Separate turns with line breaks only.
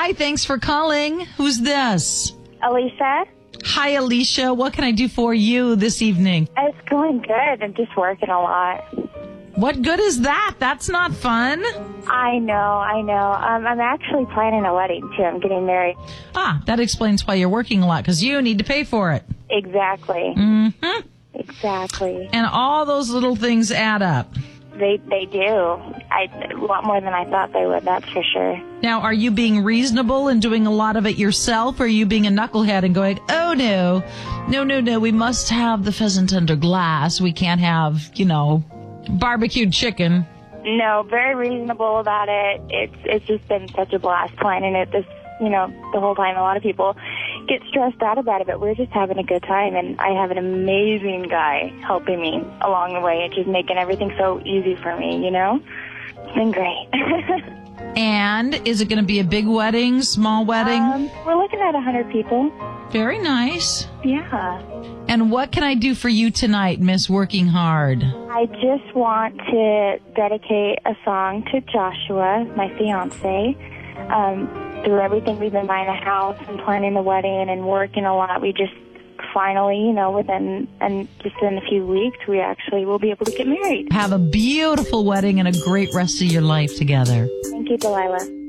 Hi, thanks for calling. Who's this?
Alicia?
Hi, Alicia. What can I do for you this evening?
It's going good. I'm just working a lot.
What good is that? That's not fun.
I know. I'm actually planning a wedding, too. I'm getting married.
Ah, that explains why you're working a lot, because you need to pay for it.
Exactly.
Mm-hmm.
Exactly.
And all those little things add up.
They do. A lot more than I thought they would, that's for sure.
Now, are you being reasonable and doing a lot of it yourself, or are you being a knucklehead and going, oh, no, we must have the pheasant under glass. We can't have, barbecued chicken.
No, very reasonable about it. It's just been such a blast planning it the whole time. A lot of people get stressed out about it, but we're just having a good time, and I have an amazing guy helping me along the way and just making everything so easy for me, It's been great.
And is it going to be a big wedding, small wedding?
We're looking at 100 people.
Very nice.
Yeah.
And what can I do for you tonight, Miss Working Hard?
I just want to dedicate a song to Joshua, my fiancé. Through everything, we've been buying a house and planning the wedding and working a lot. We just finally, in a few weeks, we actually will be able to get married.
Have a beautiful wedding and a great rest of your life together.
Thank you, Delilah.